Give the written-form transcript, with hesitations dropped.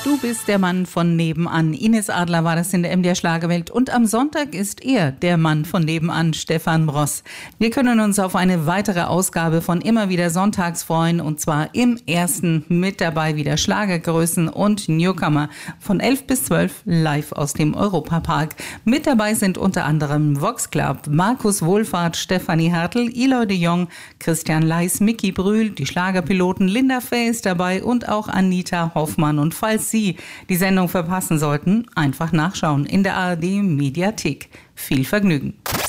Du bist der Mann von nebenan. Ines Adler war das in der MDR Schlagerwelt. Und am Sonntag ist er der Mann von nebenan, Stefan Bross. Wir können uns auf eine weitere Ausgabe von Immer wieder Sonntags freuen. Und zwar im ersten mit dabei wieder Schlagergrößen und Newcomer von 11 bis 12 live aus dem Europapark. Mit dabei sind unter anderem Vox Club, Markus Wohlfahrt, Stefanie Hertel, Eloy de Jong, Christian Leis, Micky Brühl, die Schlagerpiloten Linda Fay ist dabei und auch Anita Hoffmann. Und falls Sie die Sendung verpassen sollten, einfach nachschauen in der ARD Mediathek. Viel Vergnügen.